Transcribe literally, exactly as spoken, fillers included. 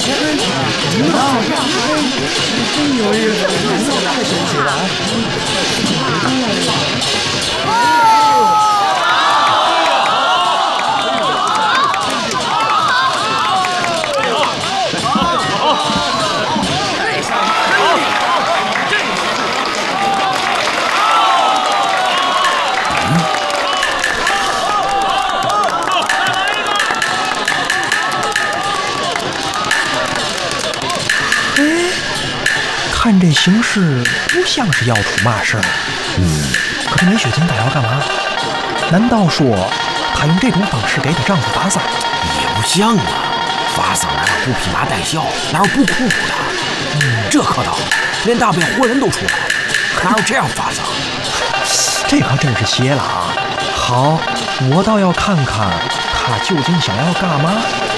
真有意思，太神奇了！ 看这形势，不像是要出嘛事儿。 嗯， 可是梅雪晴她要干嘛？难道说她用这种方式给她丈夫打丧？ 也不像啊，发丧哪有不披麻戴孝，哪有不哭的？嗯，这可倒，连大背活人都出来，哪有这样发丧？ 这可真是邪了啊！好，我倒要看看她究竟想要干嘛。